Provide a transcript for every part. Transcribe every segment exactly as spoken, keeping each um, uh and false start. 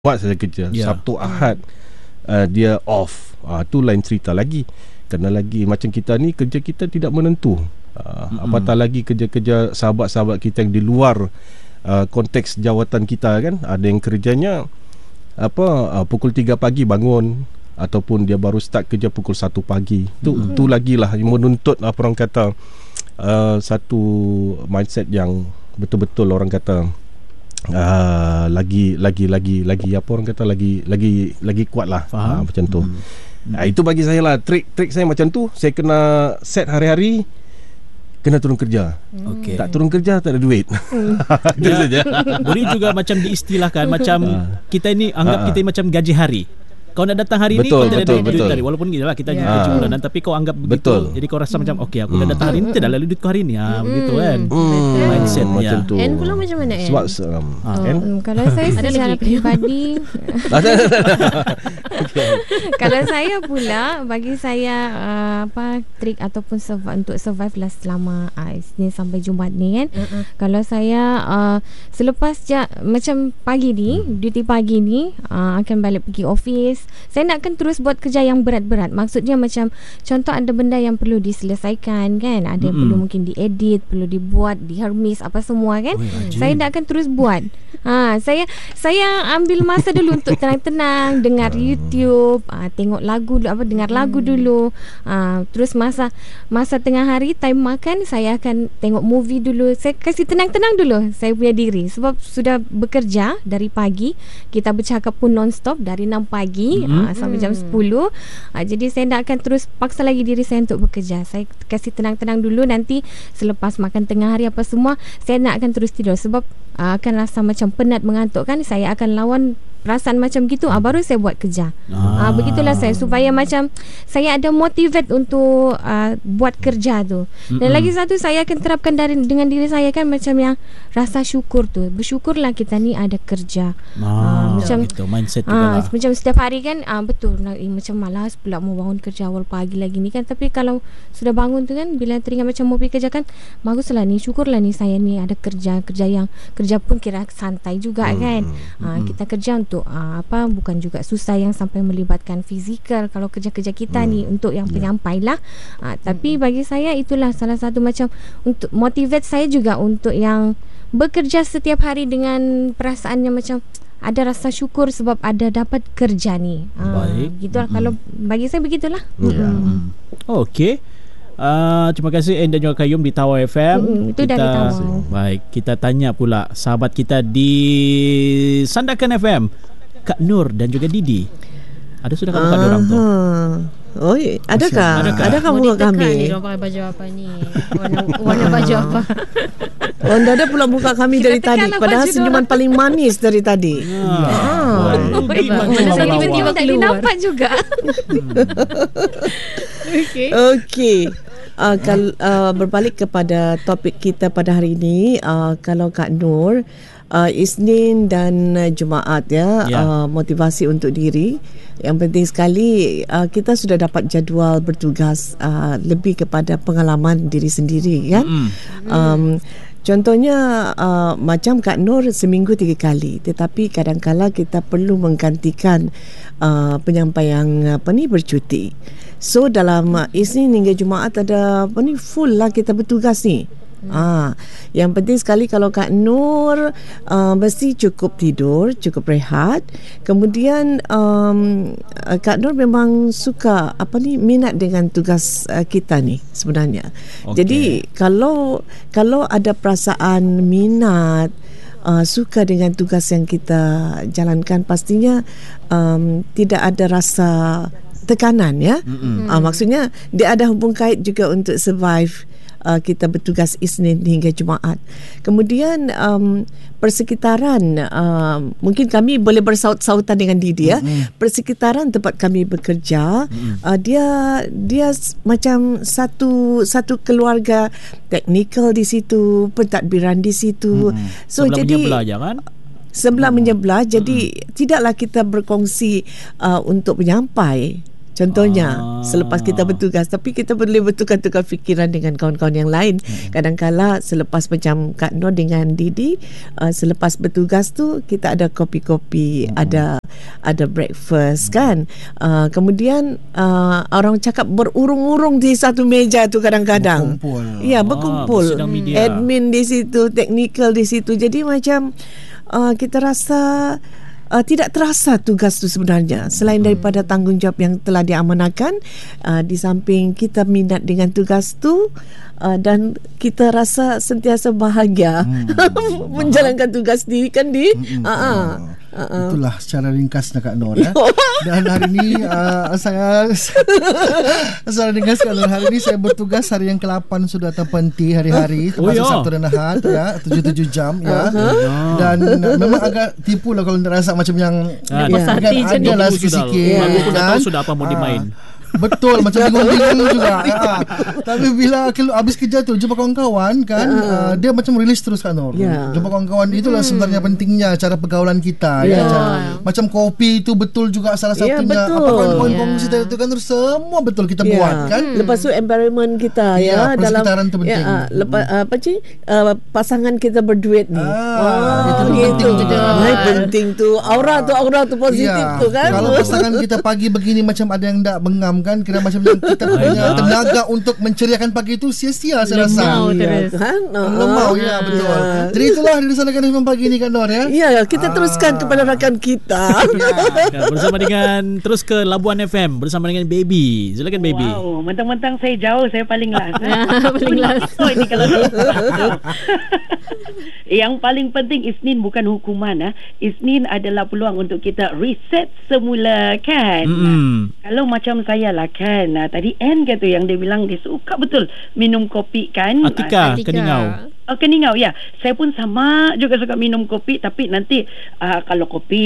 buat saja kerja. Yeah. Sabtu Ahad uh, dia off. Ah uh, tu lain cerita lagi. Kerana lagi macam kita ni, kerja kita tidak menentu. Uh, mm-hmm. Apatah lagi kerja-kerja sahabat-sahabat kita yang di luar uh, konteks jawatan kita kan. Ada yang kerjanya apa uh, pukul tiga pagi bangun, ataupun dia baru start kerja pukul satu pagi. Tu mm-hmm. tu lagilah yang menuntut apa orang kata uh, satu mindset yang betul-betul orang kata Uh, lagi lagi lagi lagi apa orang kata lagi lagi lagi kuat lah. Uh, macam tu. Hmm. Uh, itu bagi saya lah trik trik saya macam tu. Saya kena set hari-hari, kena turun kerja. Okay. Tak turun kerja tak ada duit. Itu ya, saja. Boleh juga macam diistilahkan macam kita ini anggap uh, kita ini macam gaji hari. Kau nak datang hari betul, ni, kau betul, tak ada duit tadi. Walaupun gila lah kita yeah. gaji bulanan, tapi kau anggap begitu. Betul. Jadi kau rasa macam okey, aku mm. dah datang hari ni, tak ada lalu duit kau hari ni. Ha, mm. begitu kan. Mm. Mindset mm. macam tu. And pula macam mana? Sebab um, oh, um, kalau saya secara peribadi kalau saya pula, bagi saya uh, apa trik ataupun survive, untuk survive lah selama uh, Isnin sampai Jumaat ni kan. Uh-uh. Kalau saya uh, selepas ja, macam pagi ni, hmm. duty pagi ni uh, akan balik pergi office. Saya nakkan terus buat kerja yang berat-berat. Maksudnya macam contoh ada benda yang perlu diselesaikan kan. Ada yang mm-hmm. perlu mungkin diedit, perlu dibuat, dihermis apa semua kan. Oh, saya nakkan terus buat. Ha, saya saya ambil masa dulu untuk tenang-tenang dengar YouTube, ha, tengok lagu apa dengar lagu dulu. Ha, terus masa masa tengah hari time makan saya akan tengok movie dulu. Saya kasih tenang-tenang dulu saya punya diri sebab sudah bekerja dari pagi. Kita bercakap pun non-stop dari enam pagi mm-hmm. uh, sampai jam sepuluh. Uh, jadi saya tak akan terus paksa lagi diri saya untuk bekerja. Saya kasih tenang-tenang dulu, nanti selepas makan tengah hari apa semua, saya nak akan terus tidur sebab uh, akan rasa macam penat, mengantuk kan. Saya akan lawan perasaan macam gitu, ah, baru saya buat kerja. Ah. Ah, begitulah saya supaya macam saya ada motivate untuk uh, buat kerja tu. Dan mm-hmm. lagi satu saya akan terapkan dari dengan diri saya kan macam yang rasa syukur tu. Bersyukurlah kita ni ada kerja. Ah, ah, macam gitu, mindset ah, macam setiap hari kan ah, betul nak, eh, macam malas pula mau bangun kerja awal pagi lagi ni kan. Tapi kalau sudah bangun tu kan, bila teringat macam mau pergi kerja kan, baguslah ni, syukurlah ni saya ni ada kerja. Kerja yang kerja pun kira santai juga mm-hmm. kan. Ah, mm-hmm. kita kerja untuk Uh, apa bukan juga susah yang sampai melibatkan fizikal kalau kerja-kerja kita hmm. ni untuk yang yeah. penyampai lah. Uh, tapi hmm. bagi saya itulah salah satu macam untuk motivate saya juga untuk yang bekerja setiap hari dengan perasaannya macam ada rasa syukur sebab ada dapat kerja ni. Uh, Baik. Gitulah hmm. kalau bagi saya begitulah. Yeah. Hmm. Okey. Uh, terima kasih Anne dan juga Qayyum di Tawar F M. Mm, itu kita, dari Tawar. Baik, kita tanya pula sahabat kita di Sandakan F M, Kak Nur dan juga Didi. Ada sudah kamu uh, Kak orang tu? Oh, adakah? Adakah, adakah muka kami? Dia pakai baju apa ni? Warna, warna baju apa? Oh, anda ada pula muka kami dari tadi. Padahal senyuman paling manis dari tadi. Tiba-tiba tak nampak juga. Okey. Okey. Uh, kal- uh, berbalik kepada topik kita pada hari ini, uh, kalau Kak Nur, uh, Isnin dan uh, Jumaat ya, yeah. uh, motivasi untuk diri. Yang penting sekali uh, kita sudah dapat jadual bertugas uh, lebih kepada pengalaman diri sendiri kan. Mm. Um, Contohnya uh, macam Kak Nur seminggu tiga kali, tetapi kadang-kala kita perlu menggantikan uh, penyampaian apa ni bercuti. So dalam uh, Isnin hingga Jumaat ada apa ni full lah kita bertugas ni. Hmm. Ah, yang penting sekali kalau Kak Nur uh, mesti cukup tidur, cukup rehat. Kemudian um, Kak Nur memang suka apa ni minat dengan tugas uh, kita ni sebenarnya. Okay. Jadi kalau kalau ada perasaan minat, uh, suka dengan tugas yang kita jalankan, pastinya um, tidak ada rasa tekanan ya. Mm-hmm. Uh, maksudnya dia ada hubung kait juga untuk survive. Uh, kita bertugas Isnin hingga Jumaat. Kemudian um, persekitaran, uh, mungkin kami boleh bersaut-sautan dengan Didi ya. Mm-hmm. Persekitaran tempat kami bekerja, mm-hmm. uh, dia dia macam satu satu keluarga, teknikal di situ, pentadbiran di situ. Mm-hmm. So sebelah jadi menyebelah je kan? Sebelah hmm. menyebelah. Jadi hmm. tidaklah kita berkongsi uh, untuk menyampai. Contohnya Ah. selepas kita bertugas, tapi kita boleh bertukar-tukar fikiran dengan kawan-kawan yang lain. Hmm. Kadang-kala selepas macam Kak Nur dengan Didi, uh, selepas bertugas tu kita ada kopi-kopi, hmm. ada ada breakfast, hmm. kan. Uh, kemudian uh, orang cakap berurung-urung di satu meja tu kadang-kadang. Berkumpul. Ya, berkumpul. Ah, media. Admin di situ, technical di situ. Jadi macam uh, kita rasa Uh, tidak terasa tugas tu sebenarnya, selain daripada tanggungjawab yang telah diamanahkan. Uh, di samping kita minat dengan tugas tu, uh, dan kita rasa sentiasa bahagia hmm. menjalankan tugas ni kan di Hmm. uh-uh. Uh-uh. Itulah secara ringkasnya Kak Nur, eh. Dan hari ini uh, saya secara ringkas Kak Nur, hari ini saya bertugas hari yang ke lapan sudah terpenti hari-hari, termasuk Oh, ya. Sabtu dan Ahad, ya, tujuh tujuh jam, ya. Uh-huh. Dan uh, memang agak tipu lah kalau rasa macam yang Ah, Lepas kan hati je ni. ada lah Lagu sudah- sikit-sikit, lagu pun dah kan? tahu sudah apa mau dimain. Betul, macam bingung-bingung juga, ya. Tapi bila kalau habis kerja tu jumpa kawan-kawan kan, uh, dia macam release terus kan Nur. Ya. Jumpa kawan-kawan itulah Hmm. sebenarnya pentingnya cara pergaulan kita, Ya. ya. Cara- macam kopi itu betul juga salah Ya, satunya. betul. Apa kawan-kawan Ya. kongsi tadi tu kan Nur, semua betul kita Ya. buat kan. Lepas tu environment kita, Ya, ya, dalam persekitaran tu penting. Ya, uh, lepas uh, apa sih uh, pasangan kita berduet ni. Ah, itu gitu. penting juga. Hai, penting tu. Aura tu aura tu positif Ya, tu kan. kalau pasangan kita pagi begini macam ada yang tak bengam kan, kira macam yang kita punya tenaga untuk menceriakan pagi itu sia-sia saya rasa. Lemau Ya, terus. kan? Uh, Lemau, ya, betul. Ya. Jadi itulah di sana kan pagi ni kan Nur, ya. Ya, kita teruskan Ah. kepada rakan kita. Ya, bersama dengan terus ke Labuan F M bersama dengan Baby. Silakan Baby. Wow, mentang-mentang saya jauh, saya paling last. eh. Paling last. Oh, ini kalau yang paling penting Isnin bukan hukuman. Ah. Isnin adalah peluang untuk kita reset semula kan. Mm-mm. Kalau macam saya lah kan, ah, tadi Anne kata yang dia bilang dia suka betul minum kopi kan. Atika, Atika. Keningau. Oh, Keningau, ya. Saya pun sama juga suka minum kopi. Tapi nanti uh, kalau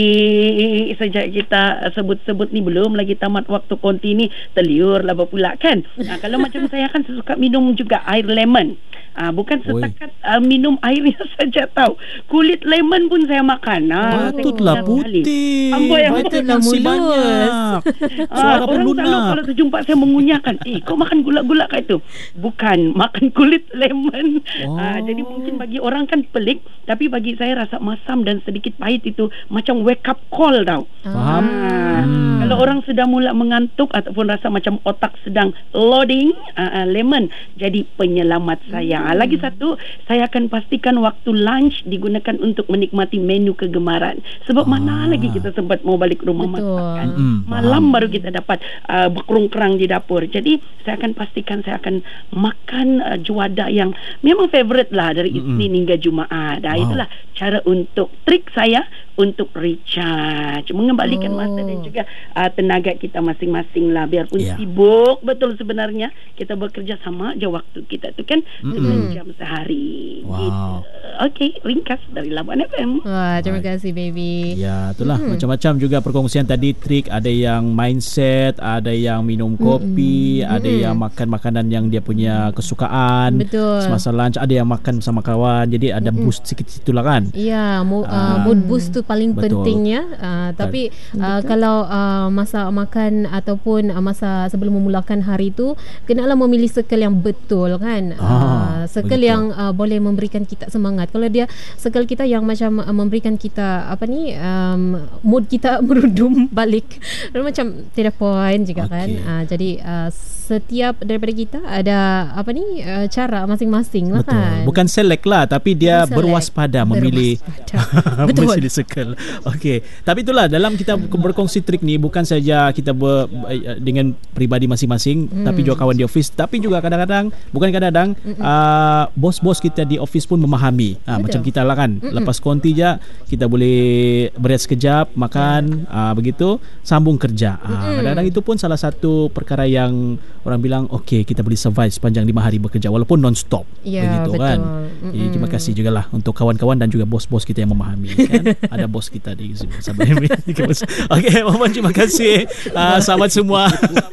kopi sejak kita uh, sebut-sebut ni belum lagi tamat waktu konti ni, terliur lah pula kan. Uh, kalau macam saya kan saya suka minum juga air lemon. Uh, bukan setakat uh, minum airnya saja tahu. Kulit lemon pun saya makan. Uh, Patutlah putih. Amboi, amboi. Vitamin C Mulus. banyak. Ah, Suara pun orang selalu lunak. kalau terjumpa saya mengunyahkan, eh kau makan gula-gula kat itu? Bukan, makan kulit lemon. Oh. Ah, jadi mungkin bagi orang kan pelik, tapi bagi saya rasa masam dan sedikit pahit itu macam wake up call tau. Faham? Ah, Hmm. Kalau orang sedang mula mengantuk ataupun rasa macam otak sedang loading, ah, ah, lemon jadi penyelamat saya. Ah, lagi satu, saya akan pastikan waktu lunch digunakan untuk menikmati menu kegemaran. Sebab Ah. mana lagi kita sempat mau balik rumah Betul. masak kan? Mm-mm, Malam baru kita dapat uh, berkerung-kerang di dapur. Jadi saya akan pastikan saya akan makan uh, juada yang memang favorite lah dari Isnin hingga Jumaat. Nah, Wow. itulah cara untuk trik saya untuk recharge, mengembalikan Oh. masa dan juga uh, tenaga kita masing-masing lah. Biarpun Ya. sibuk betul sebenarnya, kita bekerja sama je waktu kita tu kan sembilan jam sehari. Wow. Gitu. Okey, ringkas dari Labuan F M. Wah, terima kasih Baby. Ya, itulah macam-macam juga perkongsian tadi, trik, ada yang mindset, ada yang minum kopi, ada yang makan makanan yang dia punya kesukaan. Betul. Semasa lunch ada yang makan bersama kawan. Jadi ada boost sikit situlah kan. Ya, mo- Ah. uh, mood boost tu paling Betul. pentingnya. Uh, tapi uh, kalau uh, masa makan ataupun uh, masa sebelum memulakan hari tu, kenalah memilih circle yang betul kan. Ah, uh, circle begitu. yang uh, boleh memberikan kita semangat. Kalau dia circle kita yang macam uh, memberikan kita apa ni um, mood kita merudum balik, macam tidak point juga kan. Okey. Uh, jadi uh, setiap daripada kita ada apa ni uh, cara masing-masing lah Betul. kan. Bukan select lah, tapi dia Select. berwaspada memilih Berwaspada. Betul. memilih circle. Okey. Tapi itulah dalam kita berkongsi trik ni bukan saja kita ber, dengan peribadi masing-masing, Hmm. tapi juga kawan di office, tapi juga kadang-kadang bukan kadang-kadang uh, bos-bos kita di office pun memahami. Ah, macam kita lah kan. Lepas konti je kita boleh berehat sekejap, makan, uh, begitu sambung kerja. Ah, kadang-kadang itu pun salah satu perkara yang orang bilang okey, kita boleh survive sepanjang lima hari bekerja walaupun non-stop. Ya, Begitu betul. kan. Mm-mm. Jadi, terima kasih juga lah untuk kawan-kawan dan juga bos-bos kita yang memahami kan. Ada bos kita di sini. Okey, Mohon terima kasih. Uh, selamat semua.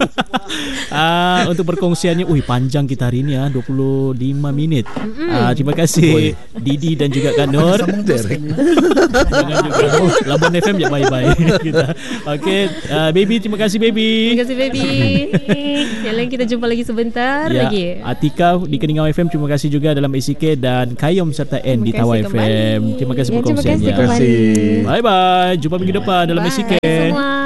uh, untuk perkongsiannya. Ui, panjang kita hari ni ah, dua puluh lima minit. Uh, terima kasih Didi dan juga Kak Nur. Jangan juga Labuan F M je bye-bye kita. Okay, uh, baby, terima kasih baby. Terima kasih baby. Yang lain kita jumpa lagi sebentar ya, lagi. Atika di Keningau F M, terima kasih juga dalam A C K, dan Kayom serta N di Tawau F M. Terima kasih ya, perkongsiannya. Terima kasih. Bye-bye. Jumpa minggu depan dalam Bye. A C K. Semua.